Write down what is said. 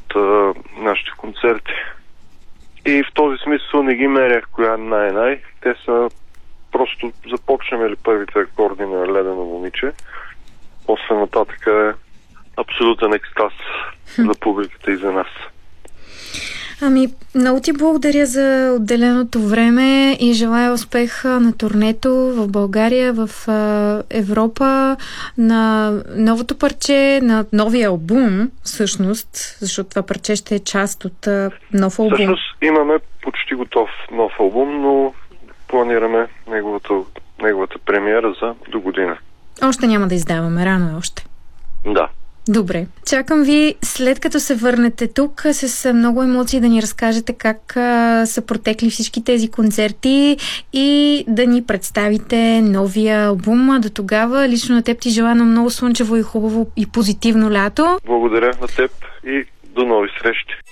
от нашите концерти. И в този смисъл не ги мерях коя най-най. Те са просто започнем ли първите акорди на Ледено момиче. После нататък е абсолютен екстаз за публиката и за нас. Много ти благодаря за отделеното време и желая успех на турнето в България, в Европа, на новото парче, на новия албум, всъщност, защото това парче ще е част от нов албум. Всъщност имаме почти готов нов албум, но планираме неговата премиера за до година. Още няма да издаваме, рано е още. Да. Добре. Чакам ви, след като се върнете тук, с много емоции да ни разкажете как са протекли всички тези концерти и да ни представите новия албум. До тогава, лично на теб ти желая на много слънчево и хубаво и позитивно лято. Благодаря на теб и до нови срещи.